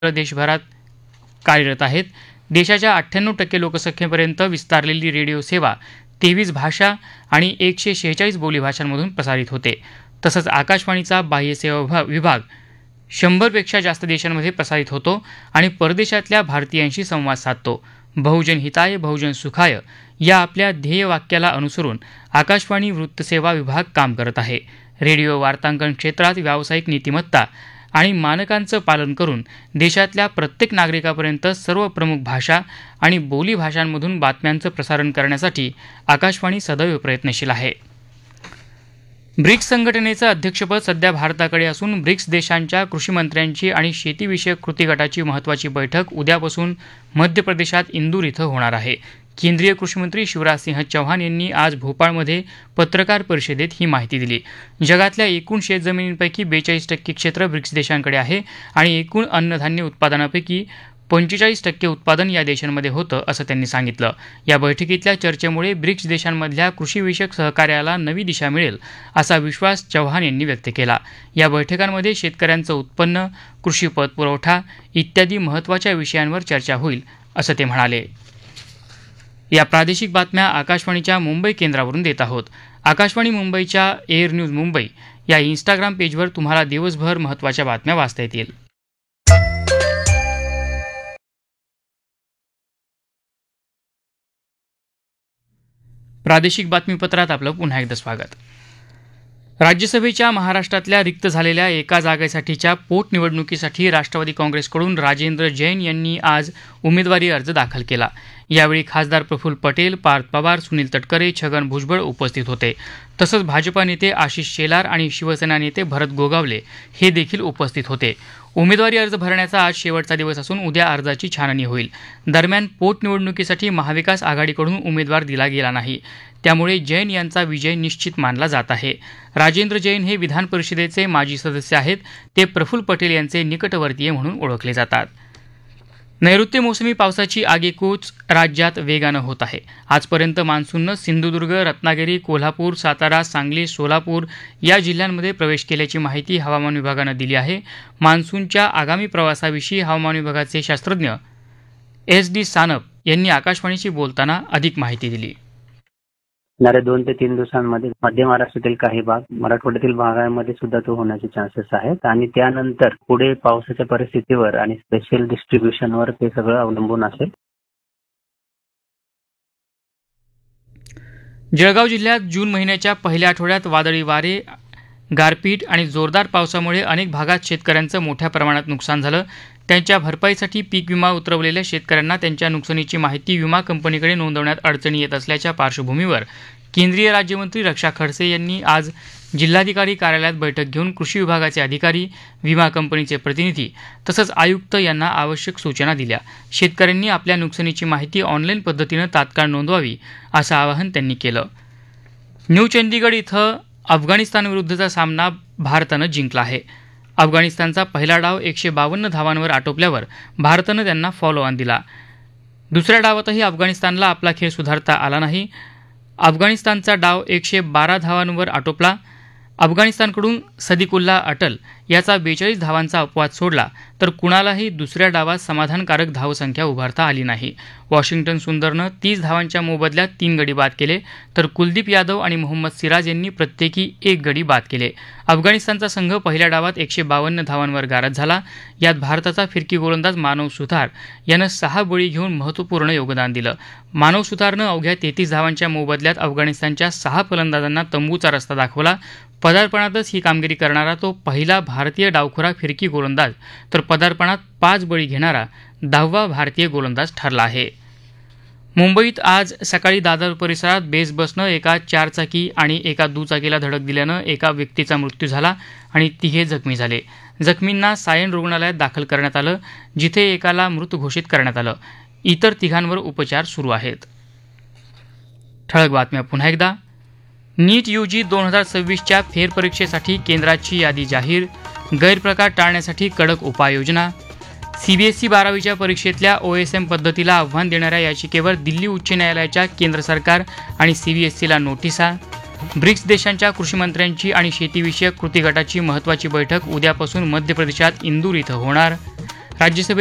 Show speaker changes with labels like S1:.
S1: देशभरात कार्यरत आहेत. देशाच्या 98% लोकसंख्येपर्यंत विस्तारलेली रेडिओ सेवा 23 भाषा आणि 146 बोलीभाषांमधून प्रसारित होते. तसंच आकाशवाणीचा बाह्यसेवा विभाग 100पेक्षा जास्त देशांमध्ये प्रसारित होतो आणि परदेशातल्या भारतीयांशी संवाद साधतो. बहुजन हिताय बहुजन सुखाय या आपल्या ध्येयवाक्याला अनुसरून आकाशवाणी वृत्तसेवा विभाग काम करत आहे. रेडिओ वार्तांकन क्षेत्रात व्यावसायिक नीतिमत्ता आणि मानकांचं पालन करून देशातल्या प्रत्येक नागरिकापर्यंत सर्व प्रमुख भाषा आणि बोली भाषांमधून बातम्यांचं प्रसारण करण्यासाठी आकाशवाणी सदैव प्रयत्नशील आहे. ब्रिक्स संघटनेचं अध्यक्षपद सध्या भारताकडे असून ब्रिक्स देशांच्या कृषीमंत्र्यांची आणि शेतीविषयक कृती गटाची महत्त्वाची बैठक उद्यापासून मध्य प्रदेशात इंदूर इथं होणार आहे. केंद्रीय कृषीमंत्री शिवराजसिंह चौहान यांनी आज भोपाळमध्ये पत्रकार परिषदेत ही माहिती दिली. जगातल्या एकूण शेतजमिनींपैकी 42% क्षेत्र ब्रिक्स देशांकडे आहे आणि एकूण अन्नधान्य उत्पादनापैकी 45% उत्पादन या देशांमध्ये होतं असं त्यांनी सांगितलं. या बैठकीतल्या चर्चेमुळे ब्रिक्स देशांमधल्या कृषीविषयक सहकार्याला नवी दिशा मिळेल असा विश्वास चौहान यांनी व्यक्त केला. या बैठकांमध्ये शेतकऱ्यांचं उत्पन्न, कृषी पतपुरवठा इत्यादी महत्त्वाच्या विषयांवर चर्चा होईल असं ते म्हणाले. या प्रादेशिक बातम्या आकाशवाणीच्या मुंबई केंद्रावरून देत आहोत. आकाशवाणी मुंबईच्या एअर न्यूज मुंबई या इंस्टाग्राम पेजवर तुम्हाला दिवसभर महत्त्वाच्या बातम्या वाचता येतील. प्रादेशिक बातमीपत्रात आपलं पुन्हा एकदा स्वागत. राज्यसभेच्या महाराष्ट्रातल्या रिक्त झालेल्या एका जागेसाठीच्या पोटनिवडणुकीसाठी राष्ट्रवादी काँग्रेसकडून राजेंद्र जैन यांनी आज उमेदवारी अर्ज दाखल केला. यावेळी खासदार प्रफुल्ल पटेल, पार्थ पवार, सुनील तटकरे, छगन भुजबळ उपस्थित होते. तसंच भाजपा नेते आशिष शेलार आणि शिवसेना नेते भरत गोगावले हे देखील उपस्थित होते. उमेदवारी अर्ज भरण्याचा आज शेवटचा दिवस असून उद्या अर्जाची छाननी होईल. दरम्यान पोटनिवडणुकीसाठी महाविकास आघाडीकडून उमेदवार दिला गेला नाही. त्यामुळे जैन यांचा विजय निश्चित मानला जात आहे. राजेंद्र जैन हे विधान परिषदेचे माजी सदस्य आहेत. ते प्रफुल्ल पटेल यांचे निकटवर्तीय म्हणून ओळखले जातात. नैऋत्य मोसमी पावसाची आगेकूच राज्यात वेगानं होत आहे. आजपर्यंत मान्सूननं सिंधुदुर्ग, रत्नागिरी, कोल्हापूर, सातारा, सांगली, सोलापूर या जिल्ह्यांमध्ये प्रवेश केल्याची माहिती हवामान विभागानं दिली आहे. मान्सूनच्या आगामी प्रवासाविषयी हवामान विभागाचे शास्त्रज्ञ SD सानप यांनी आकाशवाणीशी बोलताना अधिक माहिती दिली.
S2: येणाऱ्या 2 ते 3 दिवसांमध्ये मध्य महाराष्ट्रातील काही भाग, मराठवाड्यातील भागांमध्ये सुद्धा तो होण्याचे चान्सेस आहेत आणि त्यानंतर पुढे पावसाच्या परिस्थितीवर आणि स्पेशल डिस्ट्रीब्युशनवर ते सगळं अवलंबून असेल.
S1: जळगाव जिल्ह्यात जून महिन्याच्या पहिल्या आठवड्यात वादळी वारे, गारपीट आणि जोरदार पावसामुळे अनेक भागात शेतकऱ्यांचं मोठ्या प्रमाणात नुकसान झालं. त्यांच्या भरपाईसाठी पीक विमा उतरवलेल्या शेतकऱ्यांना त्यांच्या नुकसानीची माहिती विमा कंपनीकडे नोंदवण्यात अडचणी येत असल्याच्या पार्श्वभूमीवर केंद्रीय राज्यमंत्री रक्षा खडसे यांनी आज जिल्हाधिकारी कार्यालयात बैठक घेऊन कृषी विभागाचे अधिकारी, विमा कंपनीचे प्रतिनिधी तसंच आयुक्त यांना आवश्यक सूचना दिल्या. शेतकऱ्यांनी आपल्या नुकसानीची माहिती ऑनलाईन पद्धतीनं तात्काळ नोंदवावी असं आवाहन त्यांनी केलं. न्यू चंदीगड इथं अफगाणिस्तानविरुद्धचा सामना भारतानं जिंकला आहे. अफगाणिस्तानचा पहिला डाव 152 धावांवर आटोपल्यावर भारतानं त्यांना फॉलो ऑन दिला. दुसऱ्या डावातही अफगाणिस्तानला आपला खेळ सुधारता आला नाही. अफगाणिस्तानचा डाव 112 धावांवर आटोपला. अफगाणिस्तानकडून सदिकुल्ला अटल याचा 42 धावांचा अपवाद सोडला तर कुणालाही दुसऱ्या डावात समाधानकारक धावसंख्या उभारता आली नाही. वॉशिंग्टन सुंदरनं 30 धावांच्या मोबदल्यात 3 गडी बाद केले तर कुलदीप यादव आणि मोहम्मद सिराज यांनी प्रत्येकी 1 गडी बाद केले. अफगाणिस्तानचा संघ पहिल्या डावात 152 धावांवर गारद झाला. यात भारताचा फिरकी गोलंदाज मानव सुतार यानं 6 बळी घेऊन महत्त्वपूर्ण योगदान दिलं. मानव सुतारनं अवघ्या 33 धावांच्या मोबदल्यात अफगाणिस्तानच्या 6 फलंदाजांना तंबूचा रस्ता दाखवला. पदार्पणातच ही कामगिरी करणारा तो पहिला भारतीय डावखुरा फिरकी गोलंदाज तर पदार्पणात 5 बळी घेणारा 10वा भारतीय गोलंदाज ठरला आहे. मुंबईत आज सकाळी दादर परिसरात बेस बसनं एका 4 चाकी आणि एका दुचाकीला धडक दिल्यानं एका व्यक्तीचा मृत्यू झाला आणि 3 जखमी झाले. जखमींना सायन रुग्णालयात दाखल करण्यात आलं, जिथे एकाला मृत घोषित करण्यात आलं. इतर 3 उपचार सुरू आहेत. ठळक बातम्या पुन्हा एकदा. नीट UG 2026च्या फेरपरीक्षेसाठी केंद्राची यादी जाहीर. गैरप्रकार टाळण्यासाठी कडक उपाययोजना. CBSE 12वीच्या परीक्षेतल्या OSM पद्धतीला आव्हान देणाऱ्या याचिकेवर दिल्ली उच्च न्यायालयाच्या केंद्र सरकार आणि CBSEला नोटिसा. ब्रिक्स देशांच्या कृषीमंत्र्यांची आणि शेतीविषयक कृती गटाची महत्त्वाची बैठक उद्यापासून मध्य प्रदेशात इंदूर इथं होणार. राज्यसभेत